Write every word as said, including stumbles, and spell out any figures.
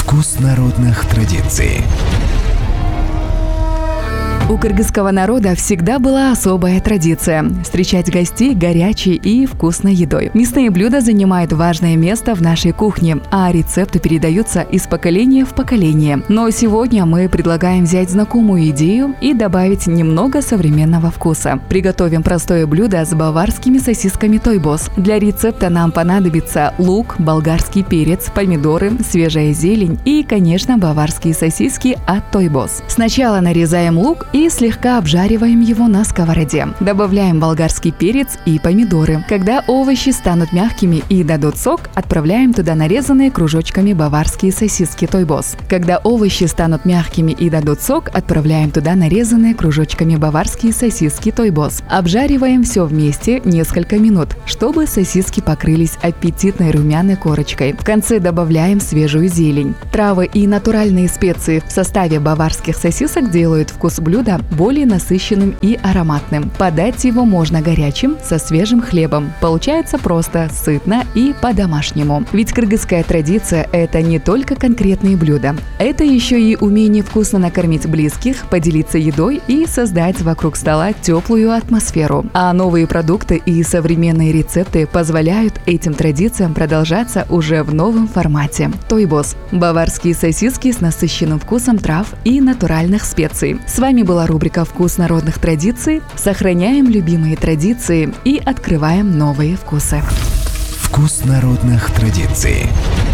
Вкус народных традиций. У кыргызского народа всегда была особая традиция – встречать гостей горячей и вкусной едой. Мясные блюда занимают важное место в нашей кухне, а рецепты передаются из поколения в поколение. Но сегодня мы предлагаем взять знакомую идею и добавить немного современного вкуса. Приготовим простое блюдо с баварскими сосисками тойбос. Для рецепта нам понадобится лук, болгарский перец, помидоры, свежая зелень и, конечно, баварские сосиски от тойбос. Сначала нарезаем лук и и слегка обжариваем его на сковороде. Добавляем болгарский перец и помидоры. Когда овощи станут мягкими и дадут сок, отправляем туда нарезанные кружочками баварские сосиски тойбос. Когда овощи станут мягкими и дадут сок, отправляем туда нарезанные кружочками баварские сосиски тойбос. Обжариваем все вместе несколько минут, чтобы сосиски покрылись аппетитной румяной корочкой. В конце добавляем свежую зелень. Травы и натуральные специи в составе баварских сосисок делают вкус блюда более насыщенным и ароматным. Подать его можно горячим, со свежим хлебом. Получается просто, сытно и по-домашнему. Ведь кыргызская традиция – это не только конкретные блюда. Это еще и умение вкусно накормить близких, поделиться едой и создать вокруг стола теплую атмосферу. А новые продукты и современные рецепты позволяют этим традициям продолжаться уже в новом формате. Тойбос – баварские сосиски с насыщенным вкусом трав и натуральных специй. С вами была рубрика «Вкус народных традиций». Сохраняем любимые традиции и открываем новые вкусы. Вкус народных традиций.